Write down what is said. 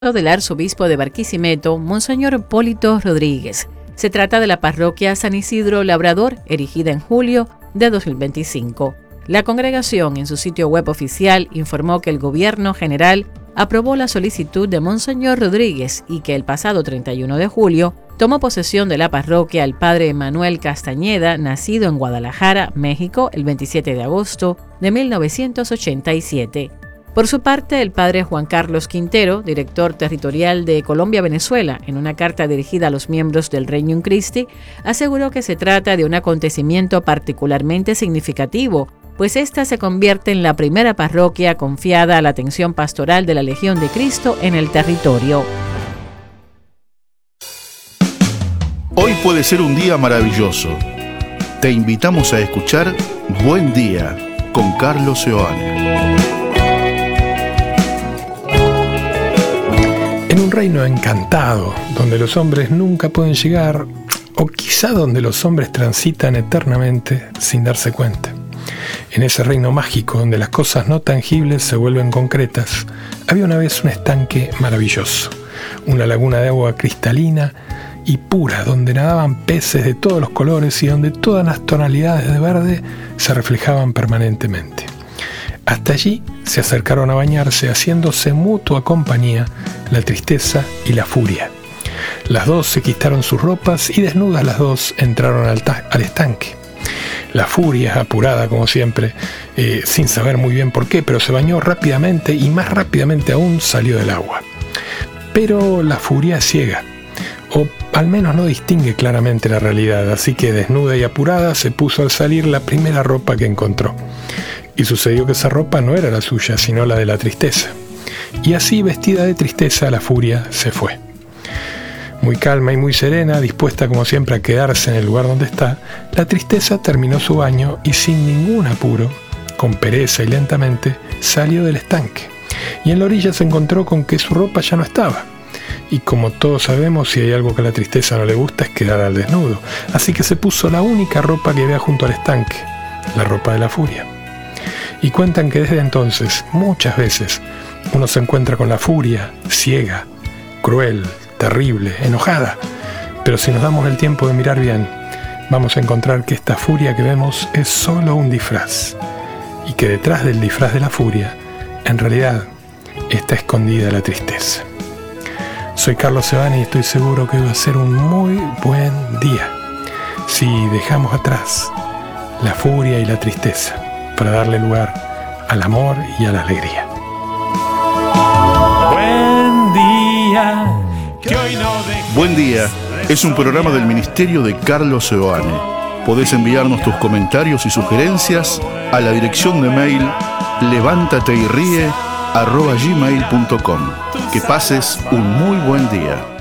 del arzobispo de Barquisimeto, Monseñor Hipólito Rodríguez. Se trata de la parroquia San Isidro Labrador, erigida en julio de 2025. La congregación, en su sitio web oficial, informó que el gobierno general aprobó la solicitud de Monseñor Rodríguez y que el pasado 31 de julio tomó posesión de la parroquia el padre Manuel Castañeda, nacido en Guadalajara, México, el 27 de agosto de 1987. Por su parte, el padre Juan Carlos Quintero, director territorial de Colombia-Venezuela, en una carta dirigida a los miembros del Regnum Christi, aseguró que se trata de un acontecimiento particularmente significativo, pues esta se convierte en la primera parroquia confiada a la atención pastoral de la Legión de Cristo en el territorio. Hoy puede ser un día maravilloso. Te invitamos a escuchar Buen Día con Carlos Seoane. En un reino encantado, donde los hombres nunca pueden llegar, o quizá donde los hombres transitan eternamente sin darse cuenta. En ese reino mágico, donde las cosas no tangibles se vuelven concretas, había una vez un estanque maravilloso, una laguna de agua cristalina y pura, donde nadaban peces de todos los colores y donde todas las tonalidades de verde se reflejaban permanentemente. Hasta allí se acercaron a bañarse, haciéndose mutua compañía la tristeza y la furia. Las dos se quitaron sus ropas y desnudas las dos entraron al estanque. La furia, apurada como siempre, sin saber muy bien por qué, pero se bañó rápidamente y más rápidamente aún salió del agua. Pero la furia es ciega, o al menos no distingue claramente la realidad, así que desnuda y apurada se puso al salir la primera ropa que encontró. Y sucedió que esa ropa no era la suya, sino la de la tristeza. Y así, vestida de tristeza, la furia se fue. Muy calma y muy serena, dispuesta como siempre a quedarse en el lugar donde está, la tristeza terminó su baño y sin ningún apuro, con pereza y lentamente, salió del estanque. Y en la orilla se encontró con que su ropa ya no estaba. Y como todos sabemos, si hay algo que a la tristeza no le gusta es quedar al desnudo. Así que se puso la única ropa que había junto al estanque, la ropa de la furia. Y cuentan que desde entonces, muchas veces, uno se encuentra con la furia, ciega, cruel, terrible, enojada. Pero si nos damos el tiempo de mirar bien, vamos a encontrar que esta furia que vemos es solo un disfraz. Y que detrás del disfraz de la furia, en realidad, está escondida la tristeza. Soy Carlos Seoane y estoy seguro que va a ser un muy buen día si dejamos atrás la furia y la tristeza para darle lugar al amor y a la alegría. Buen día, que hoy no dejes. Buen Día es un programa del Ministerio de Carlos Seoane. Podés enviarnos tus comentarios y sugerencias a la dirección de mail levántateyrie@gmail.com. Que pases un muy buen día.